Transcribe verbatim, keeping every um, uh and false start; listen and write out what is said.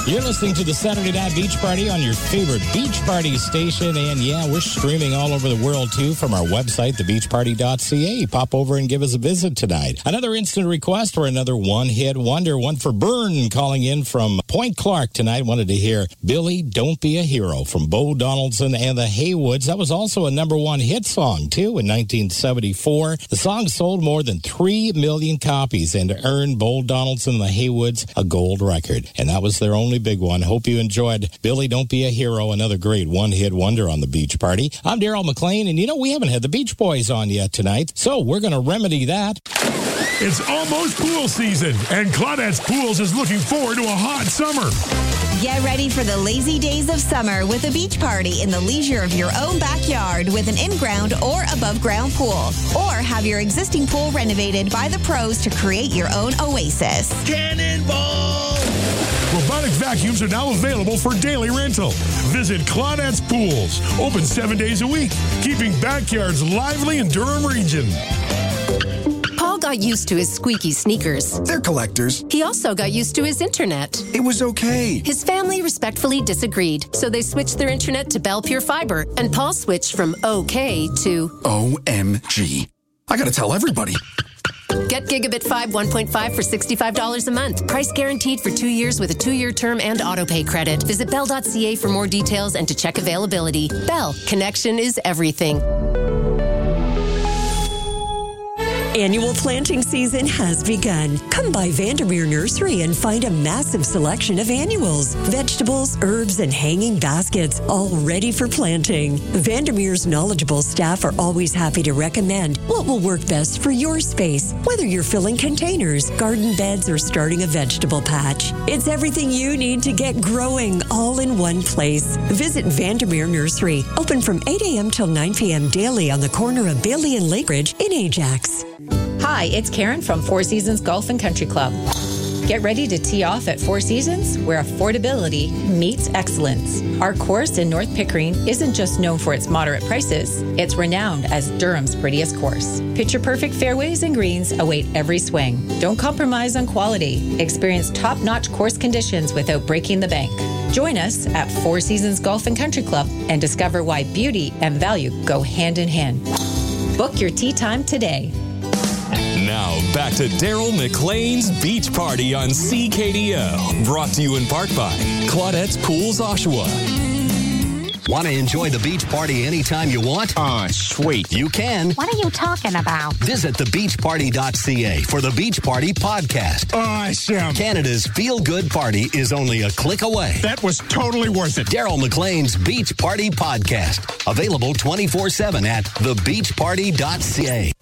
You're listening to the Saturday Night Beach Party on your favorite beach party station. And yeah, we're streaming all over the world too from our website, the beach party dot c a. Pop over and give us a visit tonight. Another instant request for another one-hit wonder. One for Byrne calling in from Point Clark tonight. Wanted to hear Billy, Don't Be a Hero from Bo Donaldson and the Haywoods. That was also a number one hit song too in nineteen seventy-four. The song sold more than three million copies and earned Bo Donaldson and the Haywoods a gold record. And that was their only big one. Hope you enjoyed Billy, Don't Be a Hero, another great one-hit wonder on the Beach Party. I'm Daryl McLean, and you know, we haven't had the Beach Boys on yet tonight, so we're going to remedy that. It's almost pool season, and Claudette's Pools is looking forward to a hot summer. Get ready for the lazy days of summer with a beach party in the leisure of your own backyard with an in-ground or above-ground pool. Or have your existing pool renovated by the pros to create your own oasis. Cannonball! Robotic vacuums are now available for daily rental. Visit Claudette's Pools, open seven days a week, keeping backyards lively in Durham region. Paul got used to his squeaky sneakers. They're collectors. He also got used to his internet. It was okay. His family respectfully disagreed, so they switched their internet to Bell Pure Fiber, and Paul switched from okay to O M G. I gotta tell everybody. Get Gigabit five one point five for sixty-five dollars a month. Price guaranteed for two years with a two-year term and autopay credit. Visit bell dot c a for more details and to check availability. Bell, connection is everything. Annual planting season has begun. Come by Vandermeer Nursery and find a massive selection of annuals, vegetables, herbs, and hanging baskets, all ready for planting. Vandermeer's knowledgeable staff are always happy to recommend what will work best for your space, whether you're filling containers, garden beds, or starting a vegetable patch. It's everything you need to get growing all in one place. Visit Vandermeer Nursery, open from eight a.m. till nine p.m. daily on the corner of Bailey and Lakeridge in Ajax. Hi, it's Karen from Four Seasons Golf and Country Club. Get ready to tee off at Four Seasons, where affordability meets excellence. Our course in North Pickering isn't just known for its moderate prices, it's renowned as Durham's prettiest course. Picture-perfect fairways and greens await every swing. Don't compromise on quality. Experience top-notch course conditions without breaking the bank. Join us at Four Seasons Golf and Country Club and discover why beauty and value go hand in hand. Book your tee time today. Now, back to Daryl McLean's Beach Party on C K D O. Brought to you in part by Claudette's Pools, Oshawa. Want to enjoy the beach party anytime you want? Oh, sweet. You can. What are you talking about? Visit the beach party dot c a for the Beach Party podcast. Awesome. Canada's feel-good party is only a click away. That was totally worth it. Daryl McLean's Beach Party podcast. Available twenty-four seven at the beach party dot c a.